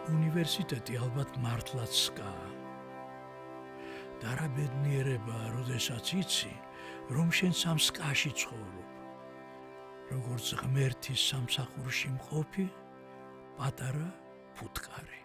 უნივერსიტეტი ალბათ მართლაც სკაა. და რა ბედნიერებაა, როდესაც იცი, რომ შენ სამ სკაში ცხოვრობ, როგორც ღმერთის სამსახურში მყოფი პატარა ფუტკარი.